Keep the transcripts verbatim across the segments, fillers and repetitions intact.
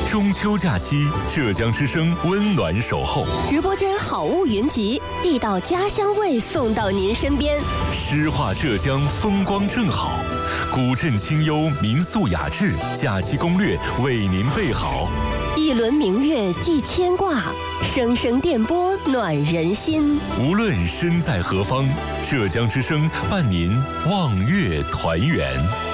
中秋假期，浙江之声温暖守候， 直播间好物云集，地道家乡味送到您身边。 诗画浙江风光正好，古镇清幽民宿雅致，假期攻略为您备好。 一轮明月寄牵挂，声声电波暖人心。 无论身在何方，浙江之声伴您望月团圆。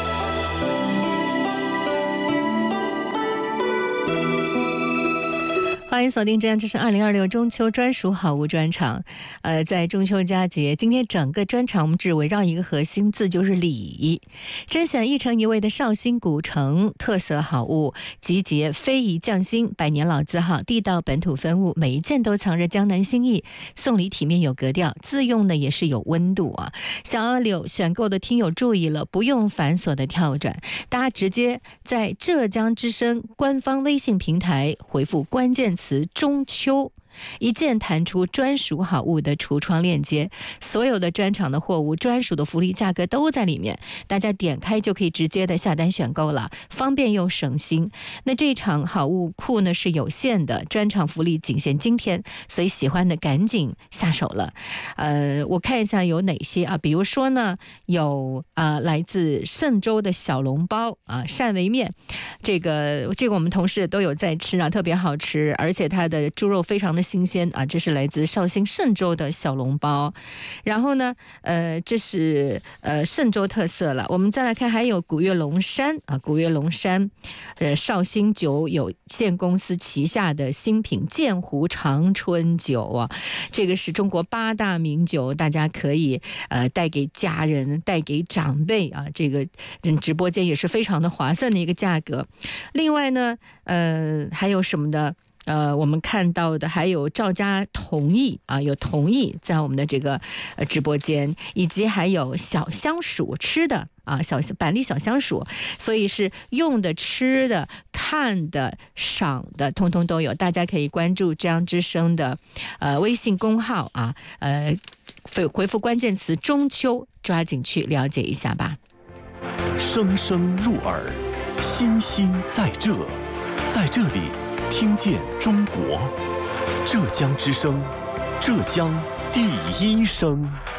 欢迎锁定浙江之声二零二六中秋专属好物专场。呃，在中秋佳节，今天整个专场我们只围绕一个核心字，就是礼。甄选一城一味的绍兴古城特色好物，集结非遗匠心、百年老字号、地道本土风物，每一件都藏着江南新意，送礼体面有格调，自用呢也是有温度啊。想要有选购的听友注意了，不用繁琐的跳转，大家直接在浙江之声官方微信平台回复关键词中秋，一键弹出专属好物的橱窗链接，所有的专场的货物、专属的福利价格都在里面，大家点开就可以直接的下单选购了，方便又省心。那这场好物库呢是有限的，专场福利仅限今天，所以喜欢的赶紧下手了。呃，我看一下有哪些啊，比如说呢，有啊、呃、来自嵊州的小笼包啊，汕尾面，这个这个我们同事都有在吃啊，特别好吃，而且它的猪肉非常的新鲜啊，这是来自绍兴嵊州的小笼包。然后呢，呃，这是呃嵊州特色了。我们再来看，还有古越龙山啊，古越龙山，呃，绍兴酒有限公司旗下的新品鉴湖长春酒啊，这个是中国八大名酒，大家可以呃带给家人、带给长辈啊，这个直播间也是非常的划算的一个价格。另外呢，呃，还有什么呢？呃，我们看到的还有赵家同意啊，有同意在我们的这个呃直播间，以及还有小香薯吃的啊，小板栗小香薯，所以是用的、吃的、看的、赏的，通通都有。大家可以关注浙江之声的呃微信公号啊，呃回复关键词中秋，抓紧去了解一下吧。 声声入耳，心心在这，在这里听见中国，浙江之声，浙江第一声。